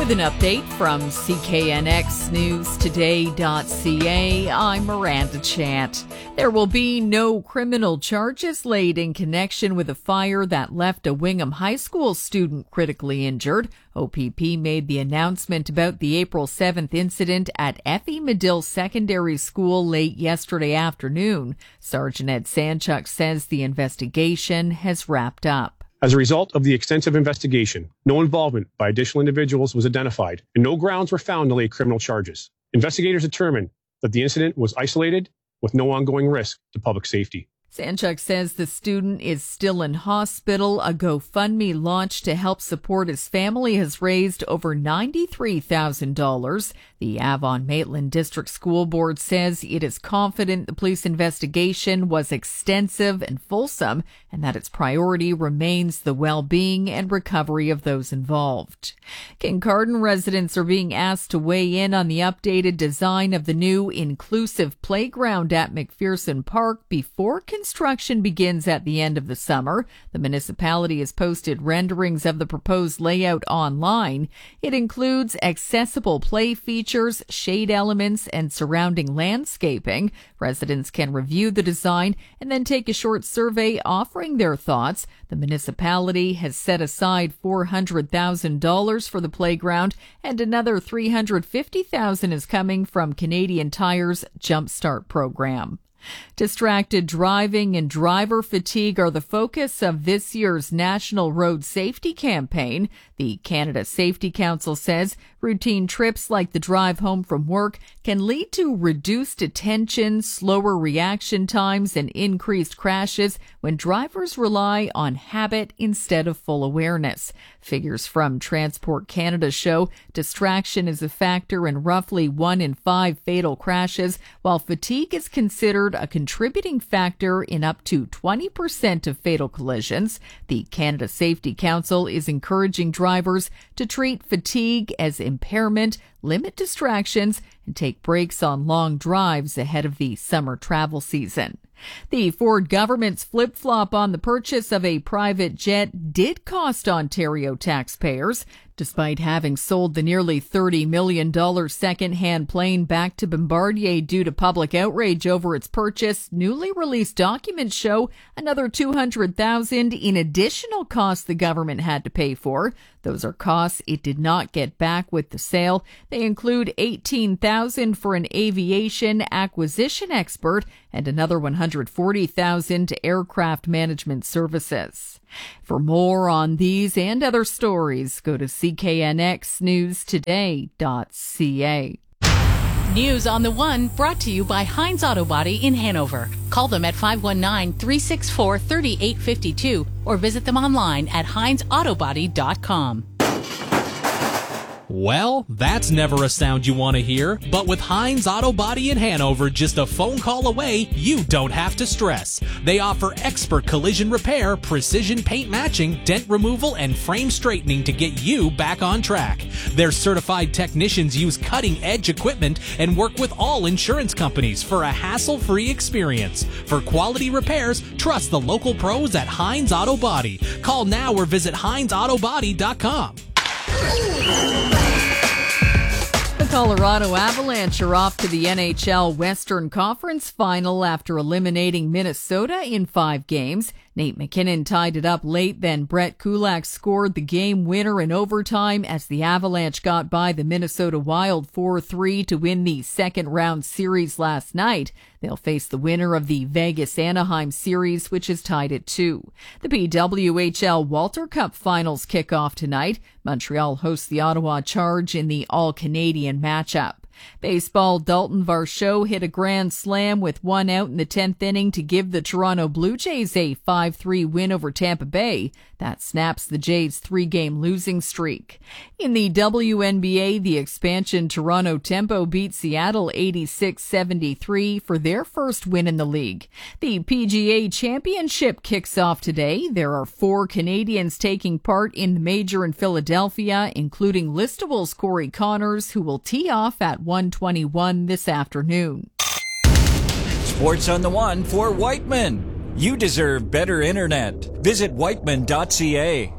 With an update from CKNXNewsToday.ca, I'm Miranda Chant. There will be no criminal charges laid in connection with a fire that left a Wingham High School student critically injured. OPP made the announcement about the April 7th incident at Effie Medill Secondary School late yesterday afternoon. Sergeant Ed Sanchuk says the investigation has wrapped up. As a result of the extensive investigation, no involvement by additional individuals was identified, and no grounds were found to lay criminal charges. Investigators determined that the incident was isolated with no ongoing risk to public safety. Sanchuk says the student is still in hospital. A GoFundMe launched to help support his family has raised over $93,000. The Avon-Maitland District School Board says it is confident the police investigation was extensive and fulsome and that its priority remains the well-being and recovery of those involved. Kincardine residents are being asked to weigh in on the updated design of the new inclusive playground at McPherson Park before construction begins at the end of the summer. The municipality has posted renderings of the proposed layout online. It includes accessible play features, shade elements, and surrounding landscaping. Residents can review the design and then take a short survey offering their thoughts. The municipality has set aside $400,000 for the playground, and another $350,000 is coming from Canadian Tire's Jumpstart program. Distracted driving and driver fatigue are the focus of this year's National Road Safety Campaign. The Canada Safety Council says routine trips like the drive home from work can lead to reduced attention, slower reaction times, and increased crashes when drivers rely on habit instead of full awareness. Figures from Transport Canada show distraction is a factor in roughly 1 in 5 fatal crashes, while fatigue is considered a contributing factor in up to 20% of fatal collisions. The Canada Safety Council is encouraging drivers to treat fatigue as impairment, limit distractions, and take breaks on long drives ahead of the summer travel season. The Ford government's flip-flop on the purchase of a private jet did cost Ontario taxpayers. Despite having sold the nearly $30 million second-hand plane back to Bombardier due to public outrage over its purchase, newly released documents show another $200,000 in additional costs the government had to pay for. Those are costs it did not get back with the sale. They include $18,000 for an aviation acquisition expert and another $140,000 to aircraft management services. For more on these and other stories, go to CKNXNewsToday.ca. News on the One brought to you by Hines Auto Body in Hanover. Call them at 519-364-3852 or visit them online at HinesAutoBody.com. Well, that's never a sound you want to hear, but with Hines Auto Body in Hanover, just a phone call away, you don't have to stress. They offer expert collision repair, precision paint matching, dent removal, and frame straightening to get you back on track. Their certified technicians use cutting-edge equipment and work with all insurance companies for a hassle-free experience. For quality repairs, trust the local pros at Hines Auto Body. Call now or visit HinesAutoBody.com. The Colorado Avalanche are off to the NHL Western Conference Final after eliminating Minnesota in 5 games. Nate McKinnon tied it up late, then Brett Kulak scored the game winner in overtime as the Avalanche got by the Minnesota Wild 4-3 to win the second round series last night. They'll face the winner of the Vegas-Anaheim series, which is tied at 2. The PWHL Walter Cup Finals kick off tonight. Montreal hosts the Ottawa Charge in the All-Canadian matchup. Baseball, Dalton Varsho hit a grand slam with 1 out in the 10th inning to give the Toronto Blue Jays a 5-3 win over Tampa Bay. That snaps the Jays' 3-game losing streak. In the WNBA, the expansion Toronto Tempo beat Seattle 86-73 for their first win in the league. The PGA Championship kicks off today. There are 4 Canadians taking part in the major in Philadelphia, including Listable's Corey Connors, who will tee off at 1:21 this afternoon. Sports on the One for Whiteman. You deserve better internet. Visit whiteman.ca.